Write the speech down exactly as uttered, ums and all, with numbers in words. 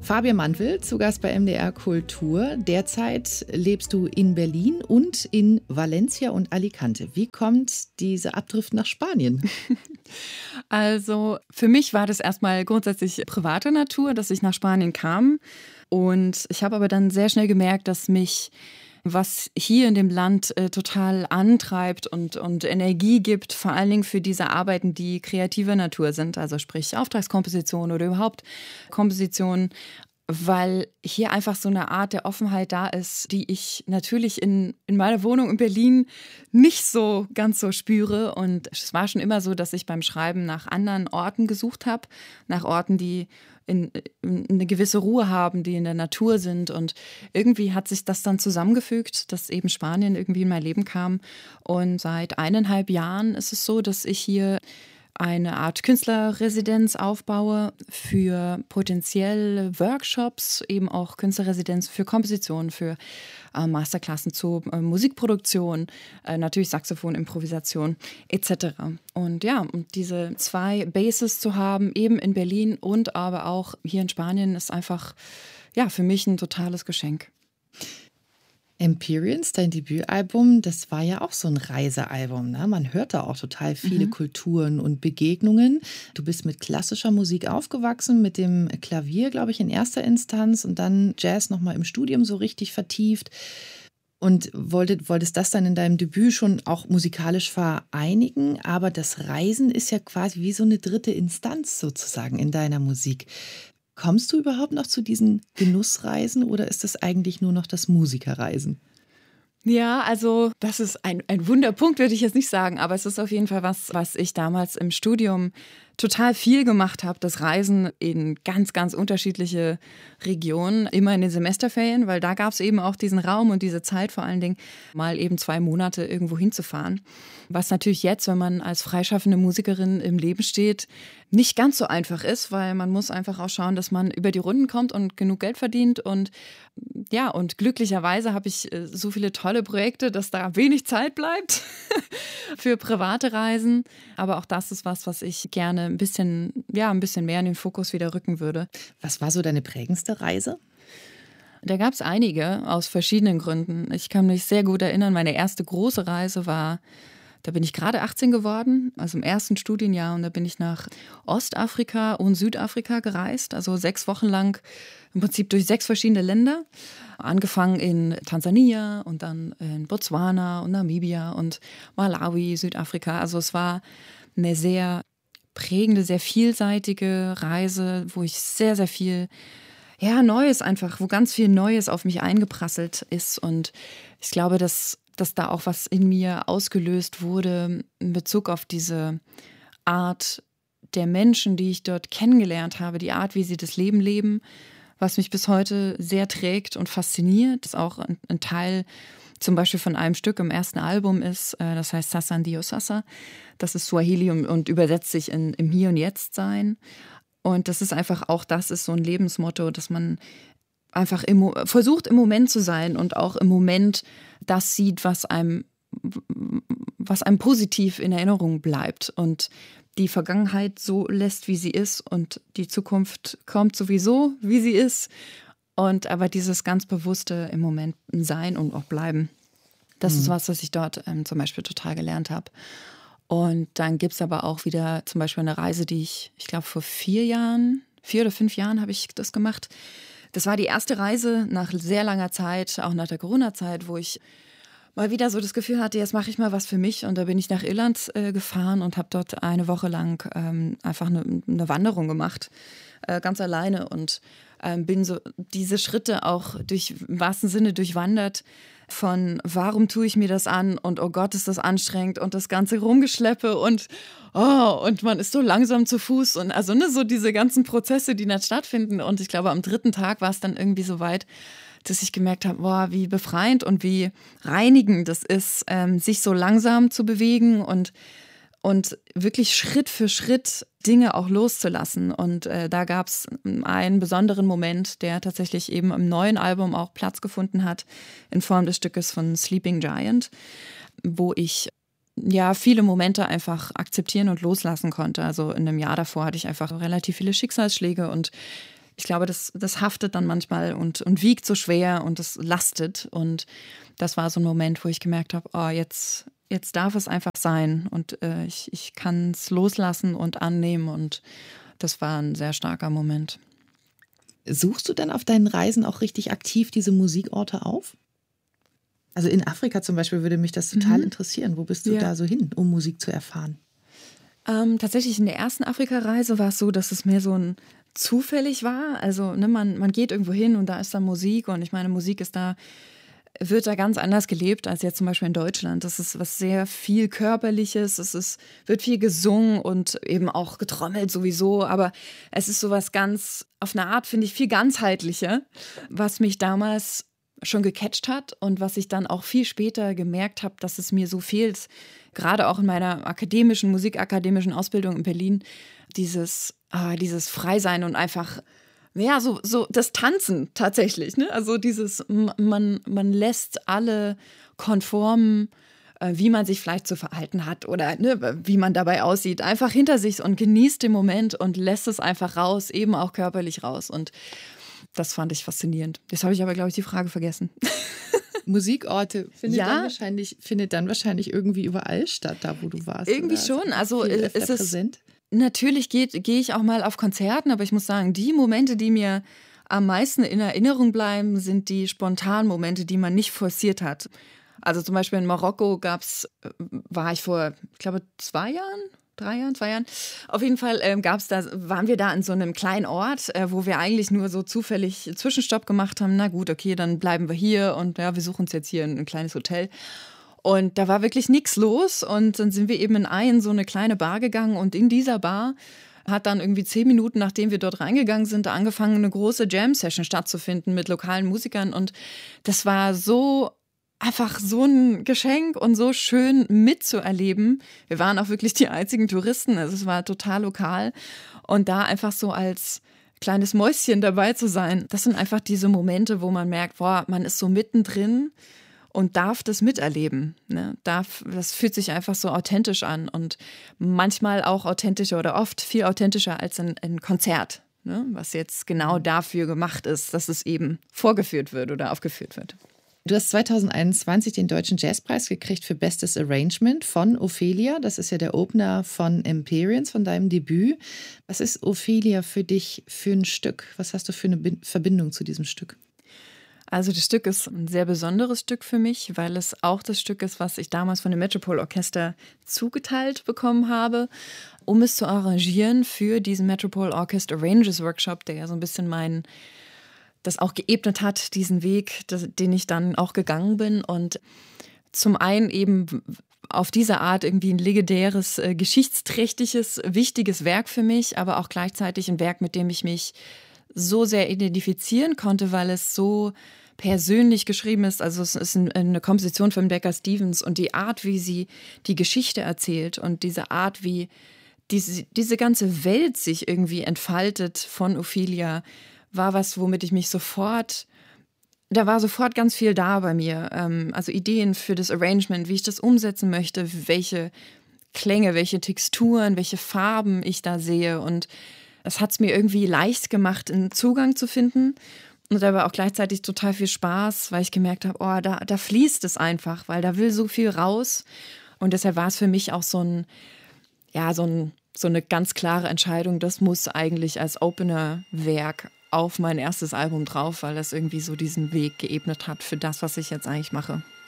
Fabian Mantl, zu Gast bei M D R Kultur. Derzeit lebst du in Berlin und in Valencia und Alicante. Wie kommt diese Abdrift nach Spanien? Also für mich war das erstmal grundsätzlich private Natur, dass ich nach Spanien kam. Und ich habe aber dann sehr schnell gemerkt, dass mich was hier in dem Land äh, total antreibt und, und Energie gibt, vor allen Dingen für diese Arbeiten, die kreativer Natur sind, also sprich Auftragskomposition oder überhaupt Komposition, weil hier einfach so eine Art der Offenheit da ist, die ich natürlich in, in meiner Wohnung in Berlin nicht so ganz so spüre. Und es war schon immer so, dass ich beim Schreiben nach anderen Orten gesucht habe, nach Orten, die in, in eine gewisse Ruhe haben, die in der Natur sind. Und irgendwie hat sich das dann zusammengefügt, dass eben Spanien irgendwie in mein Leben kam. Und seit eineinhalb Jahren ist es so, dass ich hier eine Art Künstlerresidenz aufbaue für potenziell Workshops, eben auch Künstlerresidenz für Komposition, für äh, Masterklassen zu äh, Musikproduktion, äh, natürlich Saxophon, Improvisation et cetera. Und ja, und diese zwei Bases zu haben, eben in Berlin und aber auch hier in Spanien, ist einfach ja für mich ein totales Geschenk. Empyreans, dein Debütalbum, das war ja auch so ein Reisealbum. Ne? Man hört da auch total viele mhm. Kulturen und Begegnungen. Du bist mit klassischer Musik aufgewachsen, mit dem Klavier, glaube ich, in erster Instanz und dann Jazz nochmal im Studium so richtig vertieft. Und wolltest, wolltest das dann in deinem Debüt schon auch musikalisch vereinigen. Aber das Reisen ist ja quasi wie so eine dritte Instanz sozusagen in deiner Musik. Kommst du überhaupt noch zu diesen Genussreisen oder ist das eigentlich nur noch das Musikerreisen? Ja, also das ist ein, ein Wunderpunkt, würde ich jetzt nicht sagen, aber es ist auf jeden Fall was, was ich damals im Studium total viel gemacht habe, das Reisen in ganz, ganz unterschiedliche Regionen, immer in den Semesterferien, weil da gab es eben auch diesen Raum und diese Zeit vor allen Dingen, mal eben zwei Monate irgendwo hinzufahren. Was natürlich jetzt, wenn man als freischaffende Musikerin im Leben steht, nicht ganz so einfach ist, weil man muss einfach auch schauen, dass man über die Runden kommt und genug Geld verdient. Und ja, und glücklicherweise habe ich so viele tolle Projekte, dass da wenig Zeit bleibt für private Reisen. Aber auch das ist was, was ich gerne ein bisschen, ja, ein bisschen mehr in den Fokus wieder rücken würde. Was war so deine prägendste Reise? Da gab es einige aus verschiedenen Gründen. Ich kann mich sehr gut erinnern, meine erste große Reise war, da bin ich gerade achtzehn geworden, also im ersten Studienjahr. Und da bin ich nach Ostafrika und Südafrika gereist, also sechs Wochen lang im Prinzip durch sechs verschiedene Länder. Angefangen in Tansania und dann in Botswana und Namibia und Malawi, Südafrika. Also es war eine sehr prägende, sehr vielseitige Reise, wo ich sehr, sehr viel, ja, Neues einfach, wo ganz viel Neues auf mich eingeprasselt ist. Und ich glaube, dass, dass da auch was in mir ausgelöst wurde in Bezug auf diese Art der Menschen, die ich dort kennengelernt habe, die Art, wie sie das Leben leben, was mich bis heute sehr trägt und fasziniert. Das ist auch ein, ein Teil zum Beispiel von einem Stück im ersten Album ist, das heißt Sasa Ndio Sasa. Das ist Swahili und, und übersetzt sich in, im Hier und Jetzt sein. Und das ist einfach auch, das ist so ein Lebensmotto, dass man einfach im, versucht, im Moment zu sein und auch im Moment das sieht, was einem, was einem positiv in Erinnerung bleibt und die Vergangenheit so lässt, wie sie ist und die Zukunft kommt sowieso, wie sie ist. Und aber dieses ganz bewusste im Moment sein und auch bleiben, das mhm. ist was, was ich dort ähm, zum Beispiel total gelernt habe. Und dann gibt es aber auch wieder zum Beispiel eine Reise, die ich, ich glaube vor vier Jahren, vier oder fünf Jahren habe ich das gemacht. Das war die erste Reise nach sehr langer Zeit, auch nach der Corona-Zeit, wo ich mal wieder so das Gefühl hatte, jetzt mache ich mal was für mich. Und da bin ich nach Irland äh, gefahren und habe dort eine Woche lang ähm, einfach eine, eine Wanderung gemacht, äh, ganz alleine. Und ähm, bin so diese Schritte auch durch, im wahrsten Sinne durchwandert von warum tue ich mir das an und oh Gott, ist das anstrengend und das ganze Rumgeschleppe und oh, und man ist so langsam zu Fuß und also ne, so diese ganzen Prozesse, die dann stattfinden. Und ich glaube, am dritten Tag war es dann irgendwie so weit, dass ich gemerkt habe, boah, wie befreiend und wie reinigend das ist, ähm, sich so langsam zu bewegen und, und wirklich Schritt für Schritt Dinge auch loszulassen. Und äh, da gab es einen besonderen Moment, der tatsächlich eben im neuen Album auch Platz gefunden hat, in Form des Stückes von Sleeping Giant, wo ich ja viele Momente einfach akzeptieren und loslassen konnte. Also in einem Jahr davor hatte ich einfach relativ viele Schicksalsschläge und ich glaube, das, das haftet dann manchmal und, und wiegt so schwer und es lastet. Und das war so ein Moment, wo ich gemerkt habe, oh, jetzt, jetzt darf es einfach sein und äh, ich, ich kann es loslassen und annehmen. Und das war ein sehr starker Moment. Suchst du dann auf deinen Reisen auch richtig aktiv diese Musikorte auf? Also in Afrika zum Beispiel würde mich das total mhm. interessieren. Wo bist du ja. da so hin, um Musik zu erfahren? Ähm, tatsächlich in der ersten Afrika-Reise war es so, dass es mehr so ein zufällig war. Also ne, man, man geht irgendwo hin und da ist da Musik und ich meine, Musik ist da, wird da ganz anders gelebt als jetzt zum Beispiel in Deutschland. Das ist was sehr viel Körperliches, es ist, wird viel gesungen und eben auch getrommelt sowieso, aber es ist sowas ganz, auf eine Art finde ich viel ganzheitlicher, was mich damals schon gecatcht hat und was ich dann auch viel später gemerkt habe, dass es mir so fehlt, gerade auch in meiner akademischen, musikakademischen Ausbildung in Berlin, dieses, ah, dieses Freisein und einfach, ja, so, so das Tanzen tatsächlich, ne? Also dieses, man, man lässt alle konform, äh, wie man sich vielleicht zu verhalten hat oder ne, wie man dabei aussieht, einfach hinter sich und genießt den Moment und lässt es einfach raus, eben auch körperlich raus. Und das fand ich faszinierend. Jetzt habe ich aber, glaube ich, die Frage vergessen. Musikorte findet, ja. dann wahrscheinlich, findet dann wahrscheinlich irgendwie überall statt, da wo du warst. Irgendwie schon. Also ist es präsent? Natürlich gehe geh ich auch mal auf Konzerten, aber ich muss sagen, die Momente, die mir am meisten in Erinnerung bleiben, sind die spontanen Momente, die man nicht forciert hat. Also zum Beispiel in Marokko gab's, war ich vor, ich glaube, zwei Jahren? Drei Jahren, zwei Jahren. Auf jeden Fall ähm, gab's da, waren wir da in so einem kleinen Ort, äh, wo wir eigentlich nur so zufällig Zwischenstopp gemacht haben. Na gut, okay, dann bleiben wir hier und ja, wir suchen uns jetzt hier ein, ein kleines Hotel. Und da war wirklich nichts los und dann sind wir eben in ein, so eine kleine Bar gegangen und in dieser Bar hat dann irgendwie zehn Minuten, nachdem wir dort reingegangen sind, angefangen, eine große Jam-Session stattzufinden mit lokalen Musikern und das war so einfach so ein Geschenk und so schön mitzuerleben. Wir waren auch wirklich die einzigen Touristen, also es war total lokal. Und da einfach so als kleines Mäuschen dabei zu sein, das sind einfach diese Momente, wo man merkt, boah, man ist so mittendrin und darf das miterleben. Ne? Darf, das fühlt sich einfach so authentisch an und manchmal auch authentischer oder oft viel authentischer als ein, ein Konzert, ne? Was jetzt genau dafür gemacht ist, dass es eben vorgeführt wird oder aufgeführt wird. Du hast zwanzig einundzwanzig den Deutschen Jazzpreis gekriegt für Bestes Arrangement von Ophelia. Das ist ja der Opener von Empyreans, von deinem Debüt. Was ist Ophelia für dich für ein Stück? Was hast du für eine Verbindung zu diesem Stück? Also das Stück ist ein sehr besonderes Stück für mich, weil es auch das Stück ist, was ich damals von dem Metropole Orchester zugeteilt bekommen habe, um es zu arrangieren für diesen Metropole Orchestra Arrangers Workshop, der ja so ein bisschen mein das auch geebnet hat, diesen Weg, das, den ich dann auch gegangen bin. Und zum einen eben auf diese Art irgendwie ein legendäres, äh, geschichtsträchtiges, wichtiges Werk für mich, aber auch gleichzeitig ein Werk, mit dem ich mich so sehr identifizieren konnte, weil es so persönlich geschrieben ist. Also es ist ein, eine Komposition von Rebecca Stevens und die Art, wie sie die Geschichte erzählt und diese Art, wie diese, diese ganze Welt sich irgendwie entfaltet von Ophelia, war was, womit ich mich sofort, da war sofort ganz viel da bei mir. Ähm, also Ideen für das Arrangement, wie ich das umsetzen möchte, welche Klänge, welche Texturen, welche Farben ich da sehe. Und es hat es mir irgendwie leicht gemacht, einen Zugang zu finden. Und aber auch gleichzeitig total viel Spaß, weil ich gemerkt habe, oh, da, da fließt es einfach, weil da will so viel raus. Und deshalb war es für mich auch so ein, ja, so ein, so eine ganz klare Entscheidung, das muss eigentlich als Opener-Werk auf mein erstes Album drauf, weil das irgendwie so diesen Weg geebnet hat für das, was ich jetzt eigentlich mache.